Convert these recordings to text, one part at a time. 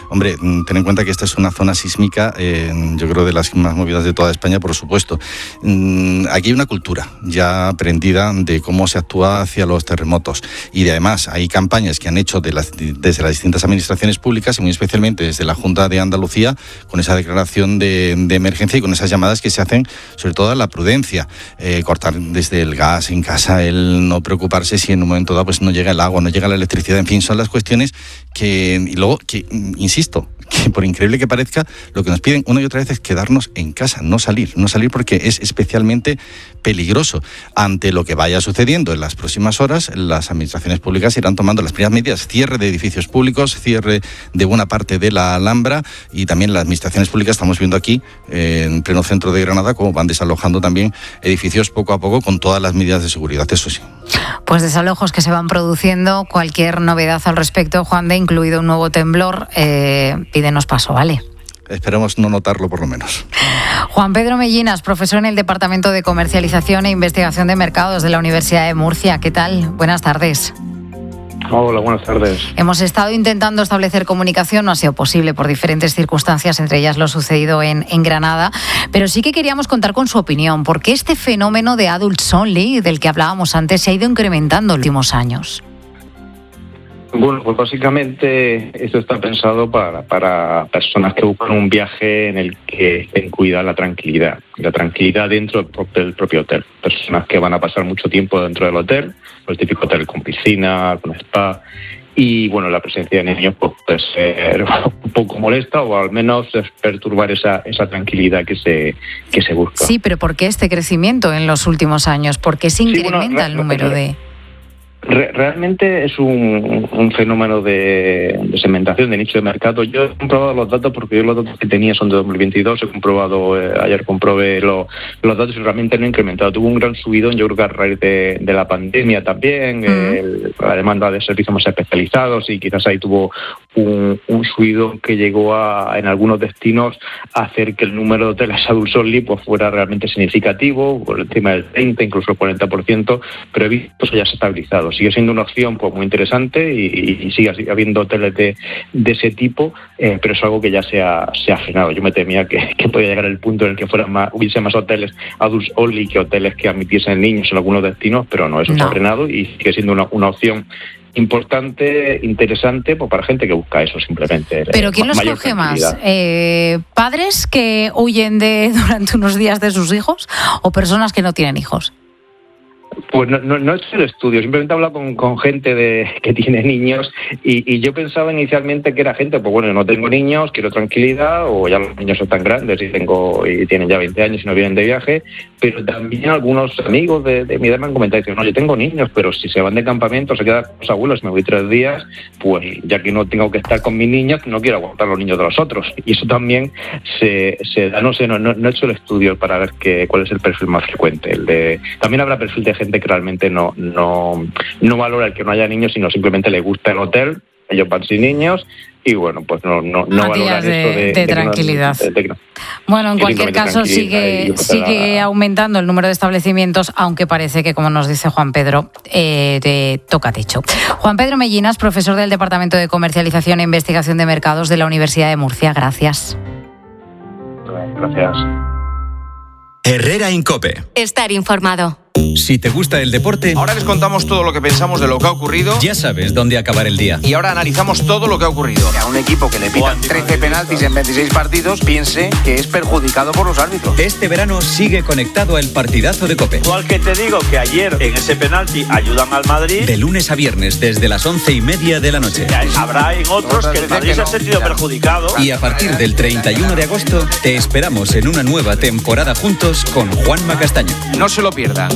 Hombre, ten en cuenta que esta es una zona sísmica, yo creo de las más movidas de toda España, por supuesto. Aquí hay una cultura ya aprendida de cómo se actúa hacia los terremotos, y además hay campañas que han hecho desde las distintas administraciones públicas y muy especialmente desde la Junta de Andalucía, con esa declaración de emergencia y con esas llamadas que se hacen sobre todo a la prudencia, cortar desde el gas en casa, el no preocuparse si en un momento dado pues no llega el agua, no llega la electricidad, en fin, son las cuestiones y luego que, insisto, que por increíble que parezca, lo que nos piden una y otra vez es quedarnos en casa, no salir porque es especialmente peligroso. Ante lo que vaya sucediendo en las próximas horas, las administraciones públicas irán tomando las primeras medidas, cierre de edificios públicos, cierre de buena parte de la Alhambra, y también las administraciones públicas, estamos viendo aquí, en pleno centro de Granada, cómo van desalojando también edificios poco a poco con todas las medidas de seguridad, eso sí. Pues desalojos que se van produciendo, cualquier novedad al respecto, Juan de, incluido un nuevo temblor, pídenos paso, ¿vale? Esperemos no notarlo por lo menos. Juan Pedro Mellinas, profesor en el Departamento de Comercialización e Investigación de Mercados de la Universidad de Murcia. ¿Qué tal? Buenas tardes. Hola, buenas tardes. Hemos estado intentando establecer comunicación, no ha sido posible por diferentes circunstancias, entre ellas lo sucedido en Granada, pero sí que queríamos contar con su opinión, porque este fenómeno de adults only, del que hablábamos antes, se ha ido incrementando en los últimos años. Bueno, pues básicamente esto está pensado para personas que buscan un viaje en el que estén cuidada la tranquilidad dentro del propio hotel. Personas que van a pasar mucho tiempo dentro del hotel, el típico hotel con piscina, con spa, y bueno, la presencia de niños pues, puede ser un poco molesta o al menos perturbar esa tranquilidad que se busca. Sí, pero ¿por qué este crecimiento en los últimos años? ¿Por qué se incrementa el número de...? Realmente es un fenómeno de segmentación, de nicho de mercado. Yo he comprobado los datos porque yo los datos que tenía son de 2022. Ayer comprobé los datos y realmente no ha incrementado. Tuvo un gran subidón, yo creo que a raíz de la pandemia también, la demanda de servicios más especializados, y quizás ahí tuvo un subidón que llegó en algunos destinos a hacer que el número de hoteles adults only pues fuera realmente significativo, por encima del 30, incluso el 40%, pero he visto que eso ya se ha estabilizado. Sigue siendo una opción pues muy interesante y sigue habiendo hoteles de ese tipo, pero es algo que ya se ha frenado. Yo me temía que podía llegar el punto en el que hubiese más hoteles adults only que hoteles que admitiesen niños en algunos destinos, pero no, eso se ha frenado y sigue siendo una opción importante, interesante, pues para gente que busca eso simplemente. ¿Pero quién los coge más? ¿Padres que huyen durante unos días de sus hijos o personas que no tienen hijos? Pues no he hecho el estudio, simplemente he hablado con gente que tiene niños y yo pensaba inicialmente que era gente, pues bueno, no tengo niños, quiero tranquilidad, o ya los niños son tan grandes y tienen ya 20 años y no vienen de viaje, pero también algunos amigos de mi edad me han comentado, dicen, no, yo tengo niños, pero si se van de campamento, se quedan con los abuelos, me voy 3 días, pues ya que no tengo que estar con mis niños, no quiero aguantar los niños de los otros. Y eso también se da, no sé, no he hecho el estudio para ver cuál es el perfil más frecuente. También habrá perfil de gente que realmente no valora el que no haya niños, sino simplemente le gusta el hotel, ellos van sin niños y bueno, pues no valoran eso de tranquilidad. Bueno, en cualquier caso sigue aumentando el número de establecimientos, aunque parece que, como nos dice Juan Pedro, toca techo. Juan Pedro Mellinas, profesor del Departamento de Comercialización e Investigación de Mercados de la Universidad de Murcia. Gracias. Gracias. Herrera en COPE. Estar informado. Si te gusta el deporte, ahora les contamos todo lo que pensamos de lo que ha ocurrido. Ya sabes dónde acabar el día. Y ahora analizamos todo lo que ha ocurrido. A un equipo que le pitan 13 penaltis en 26 partidos piense que es perjudicado por los árbitros. Este verano sigue conectado al partidazo de COPE. Igual que te digo que ayer en ese penalti ayudan al Madrid. De lunes a viernes desde las 11:30 de la noche. Habrá en otros que el Madrid se ha sentido perjudicado. Y a partir del 31 de agosto te esperamos en una nueva temporada juntos con Juanma Castaño. No se lo pierdan.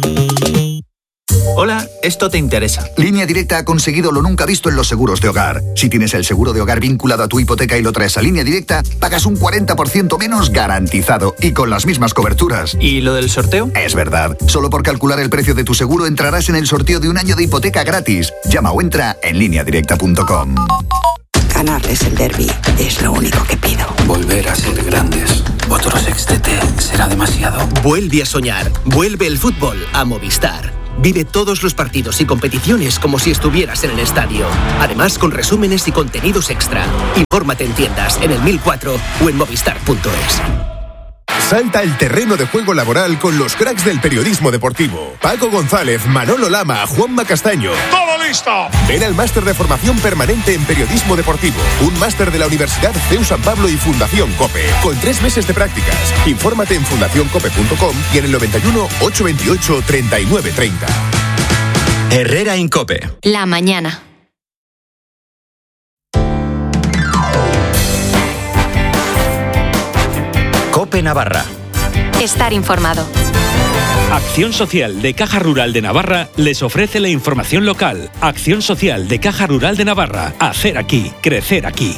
Hola, esto te interesa. Línea Directa ha conseguido lo nunca visto en los seguros de hogar. Si tienes el seguro de hogar vinculado a tu hipoteca y lo traes a Línea Directa, pagas un 40% menos garantizado y con las mismas coberturas. ¿Y lo del sorteo? Es verdad. Solo por calcular el precio de tu seguro entrarás en el sorteo de un año de hipoteca gratis. Llama o entra en lineadirecta.com. Ganarles el derbi es lo único que pido. Volver a ser grandes. Otro sextete será demasiado. Vuelve a soñar. Vuelve el fútbol a Movistar. Vive todos los partidos y competiciones como si estuvieras en el estadio. Además, con resúmenes y contenidos extra. Infórmate en tiendas, en el 1004 o en movistar.es. Salta al terreno de juego laboral con los cracks del periodismo deportivo. Paco González, Manolo Lama, Juanma Castaño. ¡Todo listo! Ven al máster de formación permanente en periodismo deportivo. Un máster de la Universidad CEU San Pablo y Fundación COPE. Con 3 meses de prácticas. Infórmate en fundacioncope.com y en el 91 828 3930. Herrera en COPE. La mañana. COPE Navarra. Estar informado. Acción Social de Caja Rural de Navarra les ofrece la información local. Acción Social de Caja Rural de Navarra. Hacer aquí, crecer aquí.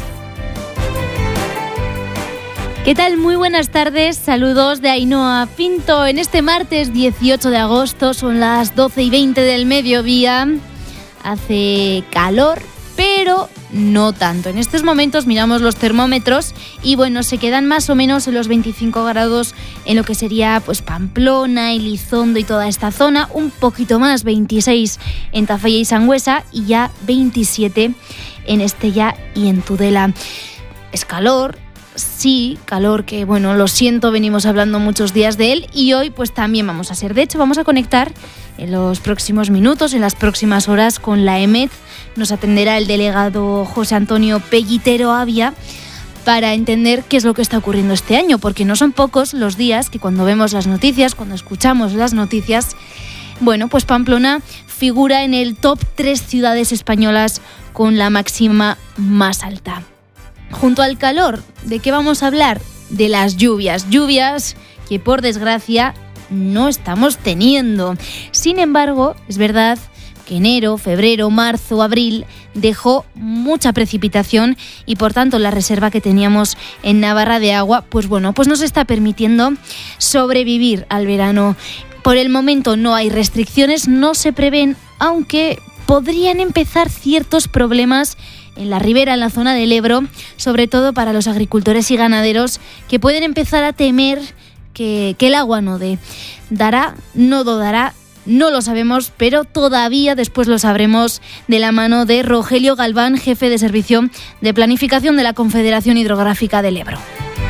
¿Qué tal? Muy buenas tardes. Saludos de Ainhoa Pinto. En este martes 18 de agosto son las 12:20 del mediodía. Hace calor, pero no tanto. En estos momentos miramos los termómetros y bueno, se quedan más o menos en los 25 grados en lo que sería pues Pamplona, Elizondo y toda esta zona. Un poquito más, 26 en Tafalla y Sangüesa y ya 27 en Estella y en Tudela. Es calor. Sí, calor que, bueno, lo siento, venimos hablando muchos días de él y hoy pues también vamos a ser. De hecho, vamos a conectar en los próximos minutos, en las próximas horas con la EMET. Nos atenderá el delegado José Antonio Pellitero Avia para entender qué es lo que está ocurriendo este año, porque no son pocos los días que cuando vemos las noticias, cuando escuchamos las noticias, bueno, pues Pamplona figura en el top 3 ciudades españolas con la máxima más alta. Junto al calor, ¿de qué vamos a hablar? De las lluvias. Lluvias que, por desgracia, no estamos teniendo. Sin embargo, es verdad que enero, febrero, marzo, abril dejó mucha precipitación y, por tanto, la reserva que teníamos en Navarra de agua, pues bueno, pues nos está permitiendo sobrevivir al verano. Por el momento no hay restricciones, no se prevén, aunque podrían empezar ciertos problemas en la ribera, en la zona del Ebro, sobre todo para los agricultores y ganaderos que pueden empezar a temer que el agua no dé. ¿Dará? ¿No dará? No lo sabemos, pero todavía después lo sabremos de la mano de Rogelio Galván, jefe de Servicio de Planificación de la Confederación Hidrográfica del Ebro.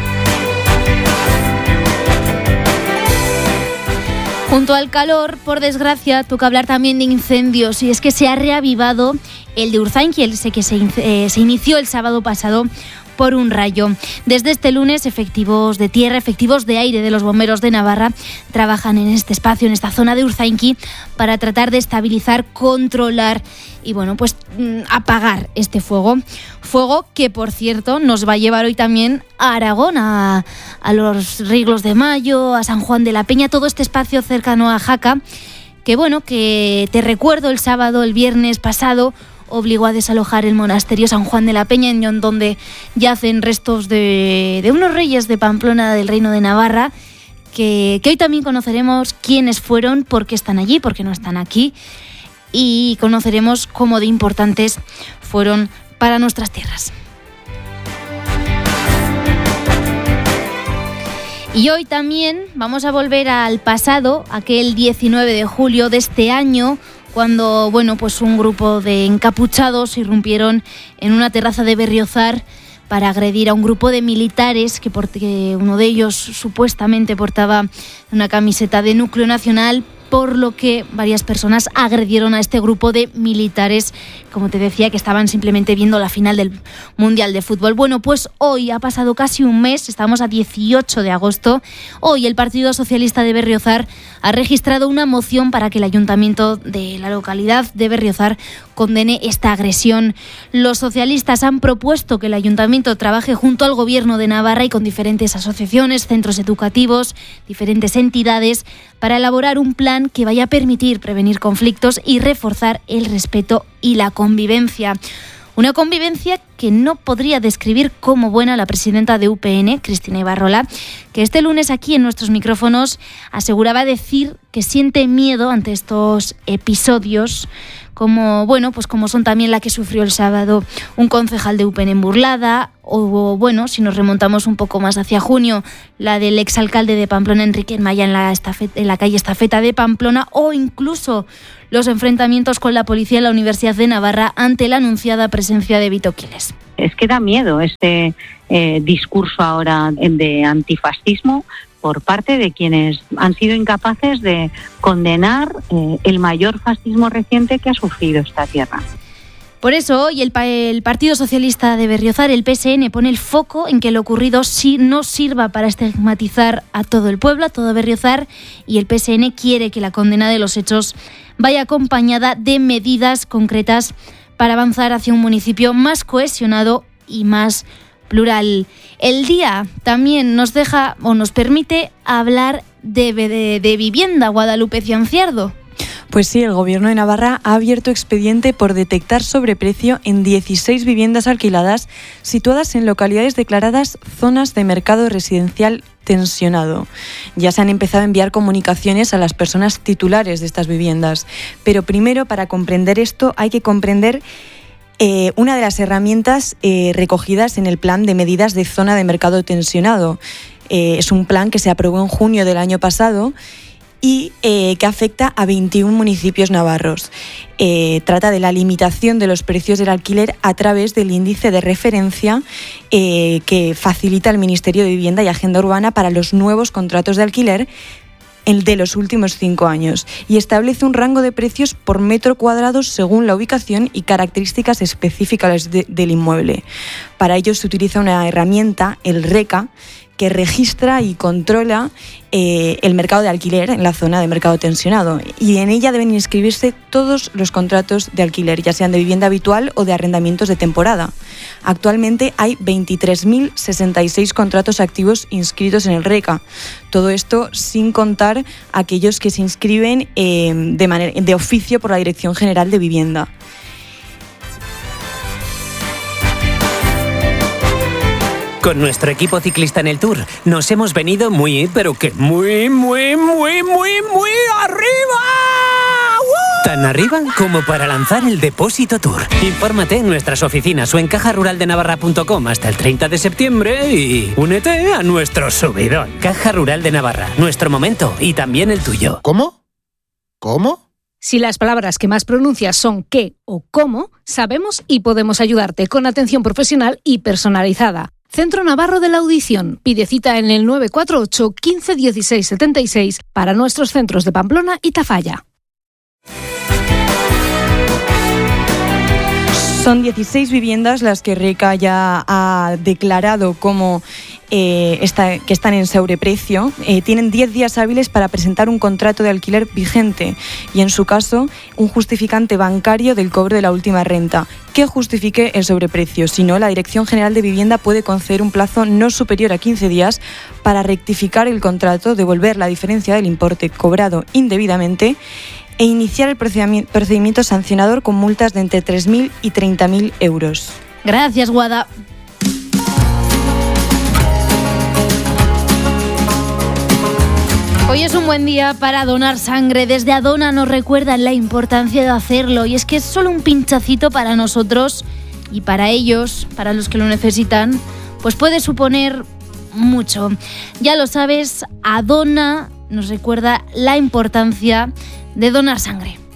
Junto al calor, por desgracia, toca hablar también de incendios y es que se ha reavivado el de Urzainqui, el que se inició el sábado pasado por un rayo. Desde este lunes, efectivos de tierra, efectivos de aire de los bomberos de Navarra trabajan en este espacio, en esta zona de Urzainqui, para tratar de estabilizar, controlar y bueno, pues apagar este fuego. Fuego que, por cierto, nos va a llevar hoy también a Aragón, a los Riglos de Mayo, a San Juan de la Peña, todo este espacio cercano a Jaca, que bueno, que te recuerdo el viernes pasado, obligó a desalojar el monasterio San Juan de la Peña, en donde yacen restos de unos reyes de Pamplona del Reino de Navarra, que hoy también conoceremos quiénes fueron, por qué están allí, por qué no están aquí, y conoceremos cómo de importantes fueron para nuestras tierras. Y hoy también vamos a volver al pasado, aquel 19 de julio de este año, cuando bueno, pues un grupo de encapuchados irrumpieron en una terraza de Berriozar para agredir a un grupo de militares que uno de ellos supuestamente portaba una camiseta de Núcleo Nacional, por lo que varias personas agredieron a este grupo de militares, como te decía, que estaban simplemente viendo la final del Mundial de Fútbol. Bueno, pues hoy ha pasado casi un mes, estamos a 18 de agosto. Hoy el Partido Socialista de Berriozar ha registrado una moción para que el ayuntamiento de la localidad de Berriozar condene esta agresión. Los socialistas han propuesto que el ayuntamiento trabaje junto al Gobierno de Navarra y con diferentes asociaciones, centros educativos, diferentes entidades, para elaborar un plan que vaya a permitir prevenir conflictos y reforzar el respeto y la convivencia. Una convivencia que no podría describir como buena la presidenta de UPN, Cristina Ibarrola, que este lunes aquí en nuestros micrófonos aseguraba decir que siente miedo ante estos episodios, como son también la que sufrió el sábado un concejal de UPN en Burlada, o si nos remontamos un poco más hacia junio, la del exalcalde de Pamplona, Enrique Maya, en la calle Estafeta de Pamplona, o incluso los enfrentamientos con la policía en la Universidad de Navarra ante la anunciada presencia de Vito Quiles. Es que da miedo este discurso ahora de antifascismo por parte de quienes han sido incapaces de condenar el mayor fascismo reciente que ha sufrido esta tierra. Por eso hoy el Partido Socialista de Berriozar, el PSN, pone el foco en que lo ocurrido no sirva para estigmatizar a todo el pueblo, a todo Berriozar, y el PSN quiere que la condena de los hechos vaya acompañada de medidas concretas para avanzar hacia un municipio más cohesionado y más plural. El día también nos permite hablar de vivienda, Guadalupe Cianciardo. Pues sí, el Gobierno de Navarra ha abierto expediente por detectar sobreprecio en 16 viviendas alquiladas situadas en localidades declaradas zonas de mercado residencial tensionado. Ya se han empezado a enviar comunicaciones a las personas titulares de estas viviendas, pero primero, para comprender esto, hay que comprender una de las herramientas recogidas en el Plan de Medidas de Zona de Mercado Tensionado. Es un plan que se aprobó en junio del año pasado y que afecta a 21 municipios navarros. Trata de la limitación de los precios del alquiler a través del índice de referencia que facilita el Ministerio de Vivienda y Agenda Urbana para los nuevos contratos de alquiler, el de los últimos 5 años, y establece un rango de precios por metro cuadrado según la ubicación y características específicas del inmueble. Para ello se utiliza una herramienta, el RECA, que registra y controla el mercado de alquiler en la zona de mercado tensionado, y en ella deben inscribirse todos los contratos de alquiler, ya sean de vivienda habitual o de arrendamientos de temporada. Actualmente hay 23.066 contratos activos inscritos en el RECA. Todo esto sin contar aquellos que se inscriben de oficio por la Dirección General de Vivienda. Con nuestro equipo ciclista en el Tour nos hemos venido muy arriba. ¡Woo! Tan arriba como para lanzar el Depósito Tour. Infórmate en nuestras oficinas o en cajaruraldenavarra.com hasta el 30 de septiembre y únete a nuestro subidón. Caja Rural de Navarra, nuestro momento y también el tuyo. ¿Cómo? ¿Cómo? Si las palabras que más pronuncias son qué o cómo, sabemos y podemos ayudarte con atención profesional y personalizada. Centro Navarro de la Audición. Pide cita en el 948 15 16 76 para nuestros centros de Pamplona y Tafalla. Son 16 viviendas las que RECA ya ha declarado como que están en sobreprecio. Tienen 10 días hábiles para presentar un contrato de alquiler vigente y, en su caso, un justificante bancario del cobro de la última renta que justifique el sobreprecio. Si no, la Dirección General de Vivienda puede conceder un plazo no superior a 15 días para rectificar el contrato, devolver la diferencia del importe cobrado indebidamente e iniciar el procedimiento sancionador con multas de entre 3.000 y 30.000 euros. Gracias, Guada. Hoy es un buen día para donar sangre. Desde Adona nos recuerdan la importancia de hacerlo, y es que es solo un pinchacito para nosotros y para ellos, para los que lo necesitan, pues puede suponer mucho. Ya lo sabes, Adona nos recuerda la importancia de donar sangre.